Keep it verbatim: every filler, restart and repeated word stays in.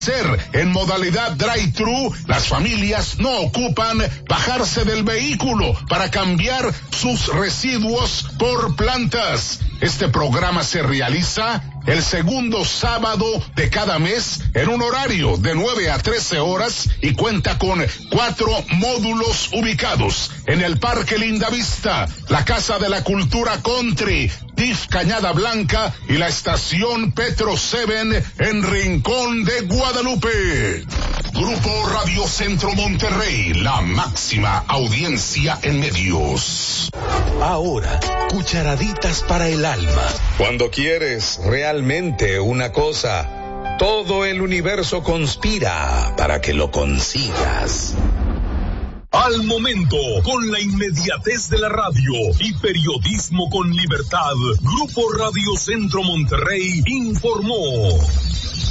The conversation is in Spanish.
En modalidad drive-thru, las familias no ocupan bajarse del vehículo para cambiar sus residuos por plantas. Este programa se realiza el segundo sábado de cada mes en un horario de nueve a trece horas y cuenta con cuatro módulos ubicados en el Parque Lindavista, la Casa de la Cultura Country, D I F Cañada Blanca y la estación Petro siete en Rincón de Guadalupe. Grupo Radio Centro Monterrey, la máxima audiencia en medios. Ahora, cucharaditas para el alma. Cuando quieres realmente una cosa, todo el universo conspira para que lo consigas. Al momento, con la inmediatez de la radio y periodismo con libertad, Grupo Radio Centro Monterrey informó.